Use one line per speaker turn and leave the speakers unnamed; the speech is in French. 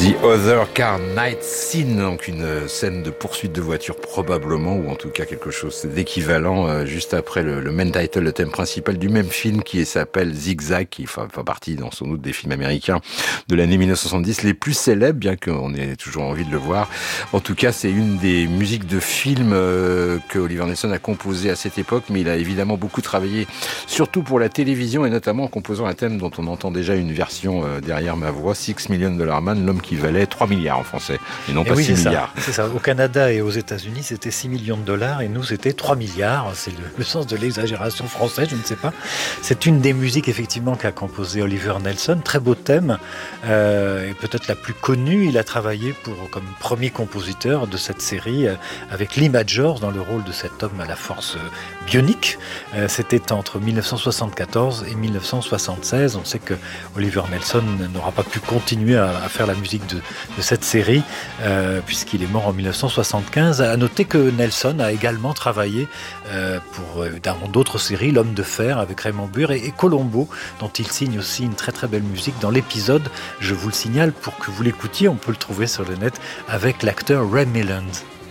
The Other Car Night Scene, donc une scène de poursuite de voiture probablement, ou en tout cas quelque chose d'équivalent, juste après le main title, le thème principal du même film qui s'appelle Zigzag, qui fait partie dans son doute des films américains de l'année 1970 les plus célèbres, bien qu'on ait toujours envie de le voir. En tout cas, c'est une des musiques de films que Oliver Nelson a composé à cette époque, mais il a évidemment beaucoup travaillé, surtout pour la télévision, et notamment en composant un thème dont on entend déjà une version derrière ma voix, $6 Million Man, l'homme qui valait 3 milliards en français, et non pas 6 milliards.
C'est ça. Au Canada et aux États-Unis, c'était 6 millions de dollars, et nous, c'était 3 milliards. C'est le sens de l'exagération française, je ne sais pas. C'est une des musiques, effectivement, qu'a composé Oliver Nelson. Très beau thème, et peut-être la plus connue. Il a travaillé comme premier compositeur de cette série, avec Lee Majors dans le rôle de cet homme à la force bionique. C'était entre 1974 et 1976. On sait que Oliver Nelson n'aura pas pu continuer à faire la musique de cette série, puisqu'il est mort en 1975. À noter que Nelson a également travaillé dans d'autres séries, L'Homme de Fer avec Raymond Burr et Colombo, dont il signe aussi une très très belle musique dans l'épisode. Je vous le signale pour que vous l'écoutiez, on peut le trouver sur le net avec l'acteur Ray Milland.